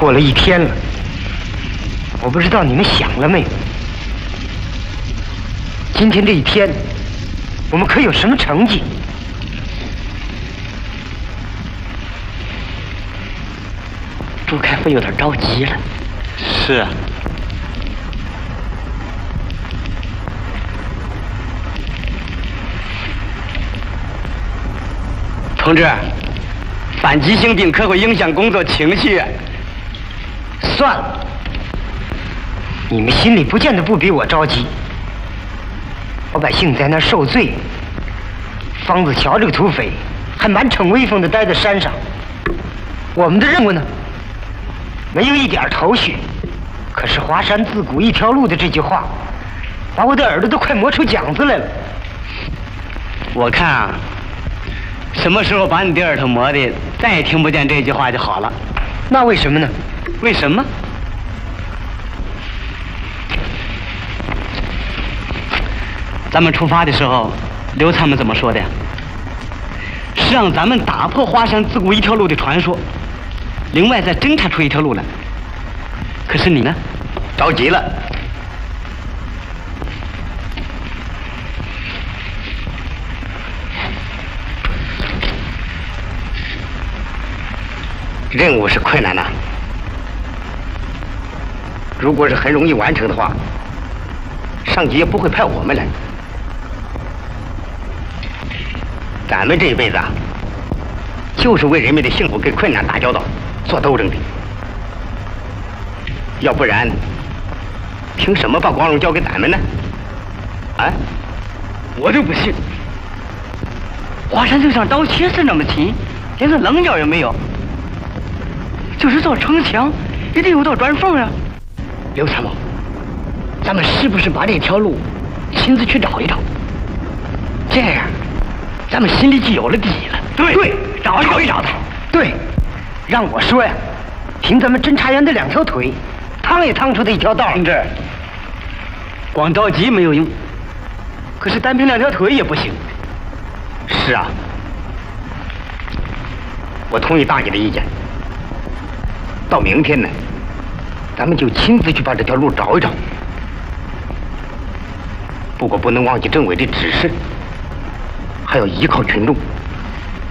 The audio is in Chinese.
过了1天了，我不知道你们想了没有？今天这1天，我们可有什么成绩？ 朱开复有点着急了。 是啊。 同志，反急性病可会影响工作情绪。 算了，你们心里不见得不比我着急。老百姓在那受罪，方子乔这个土匪还满逞威风的待在山上。我们的任务呢，没有一点头绪。可是华山自古一条路的这句话，把我的耳朵都快磨出茧子来了。 我看啊，什么时候把你的耳朵磨的再也听不见这句话就好了。 那为什么呢？ 为什么？咱们出发的时候，刘参谋怎么说的呀？是让咱们打破华山自古一条路的传说，另外再侦查出一条路来。可是你呢？ 着急了。任务是困难的，如果是很容易完成的话，上级也不会派我们来。咱们这一辈子啊，就是为人们的幸福跟困难打交道、做斗争的。要不然，凭什么把光荣交给咱们呢？啊？ 我就不信，华山就像刀切似那么紧，连个棱角也没有。就是造城墙，也得有道砖缝啊。 刘参谋，咱们是不是把这条路亲自去找一找？这样，咱们心里就有了底了。 对， 找一找他。 对，让我说呀，凭咱们侦查员的2条腿，趟也趟出的一条道。 同志，光着急没有用，可是单凭2条腿也不行。 是啊，我同意大姐的意见。到明天呢，咱们就亲自去把这条路找一找。不过不能忘记政委的指示，还要依靠群众。